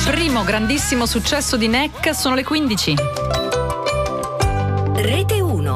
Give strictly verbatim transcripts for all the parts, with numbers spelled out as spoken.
Primo grandissimo successo di N E C, sono le quindici. Rete uno.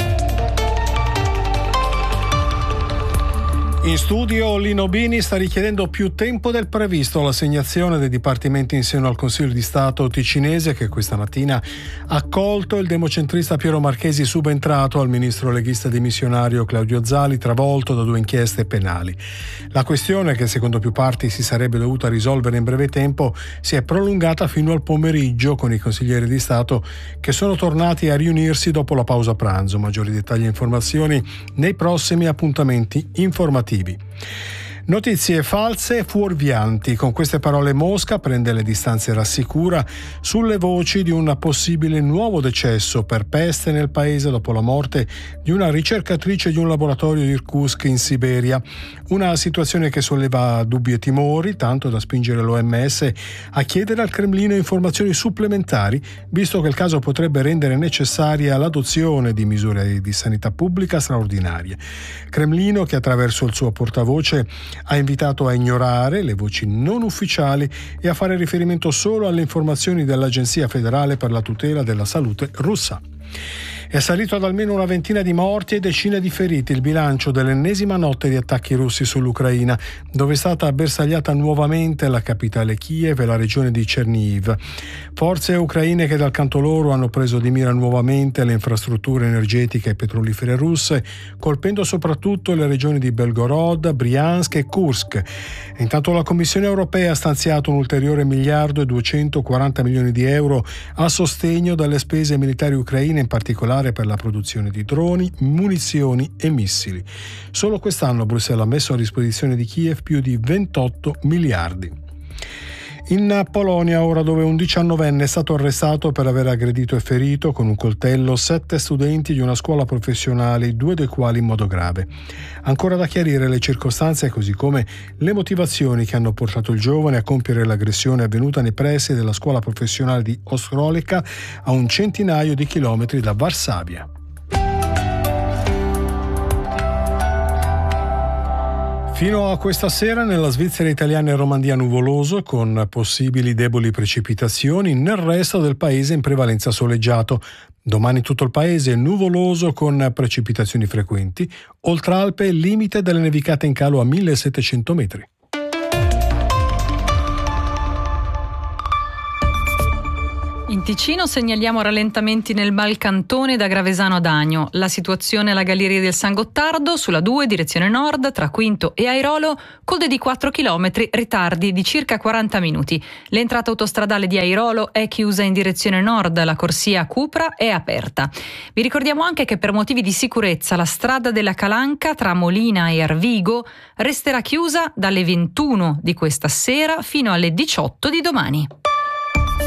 In studio Lino Bini sta richiedendo più tempo del previsto all'assegnazione dei dipartimenti in seno al Consiglio di Stato ticinese, che questa mattina ha accolto il democentrista Piero Marchesi, subentrato al ministro leghista dimissionario Claudio Zali, travolto da due inchieste penali. La questione, che secondo più parti si sarebbe dovuta risolvere in breve tempo, si è prolungata fino al pomeriggio, con i consiglieri di Stato che sono tornati a riunirsi dopo la pausa pranzo. Maggiori dettagli e informazioni nei prossimi appuntamenti informativi. Notizie false e fuorvianti. Con queste parole Mosca prende le distanze e rassicura sulle voci di un possibile nuovo decesso per peste nel paese dopo la morte di una ricercatrice di un laboratorio di Irkutsk in Siberia. Una situazione che solleva dubbi e timori, tanto da spingere l'O M S a chiedere al Cremlino informazioni supplementari, visto che il caso potrebbe rendere necessaria l'adozione di misure di sanità pubblica straordinarie. Cremlino che attraverso il suo portavoce ha invitato a ignorare le voci non ufficiali e a fare riferimento solo alle informazioni dell'Agenzia federale per la tutela della salute russa. È salito ad almeno una ventina di morti e decine di feriti il bilancio dell'ennesima notte di attacchi russi sull'Ucraina, dove è stata bersagliata nuovamente la capitale Kiev e la regione di Chernihiv. Forze ucraine che dal canto loro hanno preso di mira nuovamente le infrastrutture energetiche e petrolifere russe, colpendo soprattutto le regioni di Belgorod, Briansk e Kursk. Intanto la Commissione europea ha stanziato un ulteriore miliardo e duecentoquaranta milioni di euro a sostegno delle spese militari ucraine, in particolare per la produzione di droni, munizioni e missili. Solo quest'anno Bruxelles ha messo a disposizione di Kiev più di ventotto miliardi. In Polonia, ora, dove un diciannovenne è stato arrestato per aver aggredito e ferito con un coltello sette studenti di una scuola professionale, due dei quali in modo grave. Ancora da chiarire le circostanze, così come le motivazioni che hanno portato il giovane a compiere l'aggressione avvenuta nei pressi della scuola professionale di Ostroleka, a un centinaio di chilometri da Varsavia. Fino a questa sera nella Svizzera italiana e Romandia nuvoloso, con possibili deboli precipitazioni, nel resto del paese in prevalenza soleggiato. Domani tutto il paese nuvoloso con precipitazioni frequenti, oltre Alpe limite delle nevicate in calo a millesettecento metri. In Ticino segnaliamo rallentamenti nel Malcantone da Gravesano ad Agno. La situazione alla Galleria del San Gottardo, sulla due, direzione nord, tra Quinto e Airolo, code di quattro chilometri, ritardi di circa quaranta minuti. L'entrata autostradale di Airolo è chiusa in direzione nord, la corsia a Cupra è aperta. Vi ricordiamo anche che per motivi di sicurezza la strada della Calanca tra Molina e Arvigo resterà chiusa dalle ventuno di questa sera fino alle diciotto di domani.